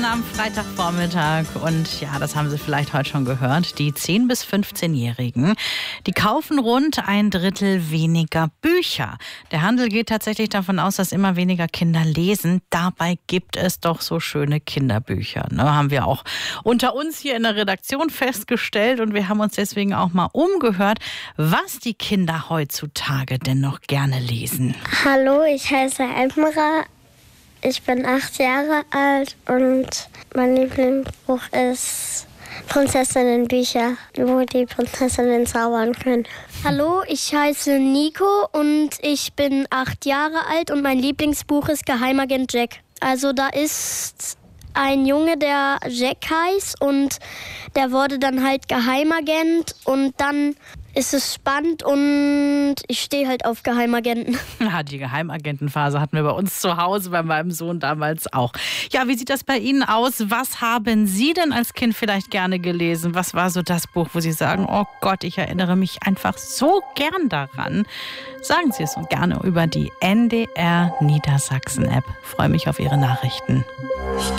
am Freitagvormittag und ja, das haben Sie vielleicht heute schon gehört, die 10- bis 15-Jährigen, die kaufen rund ein Drittel weniger Bücher. Der Handel geht tatsächlich davon aus, dass immer weniger Kinder lesen. Dabei gibt es doch so schöne Kinderbücher, ne? Haben wir auch unter uns hier in der Redaktion festgestellt und wir haben uns deswegen auch mal umgehört, was die Kinder heutzutage denn noch gerne lesen. Hallo, ich heiße Emra. Ich bin 8 Jahre alt und mein Lieblingsbuch ist Prinzessinnenbücher, wo die Prinzessinnen zaubern können. Hallo, ich heiße Nico und ich bin 8 Jahre alt und mein Lieblingsbuch ist Geheimagent Jack. Also da ist ein Junge, der Jack heißt und der wurde dann halt Geheimagent und dann ist es spannend und ich stehe halt auf Geheimagenten. Ja, die Geheimagentenphase hatten wir bei uns zu Hause, bei meinem Sohn damals auch. Ja, wie sieht das bei Ihnen aus? Was haben Sie denn als Kind vielleicht gerne gelesen? Was war so das Buch, wo Sie sagen, oh Gott, ich erinnere mich einfach so gern daran? Sagen Sie es so gerne über die NDR Niedersachsen App. Ich freue mich auf Ihre Nachrichten.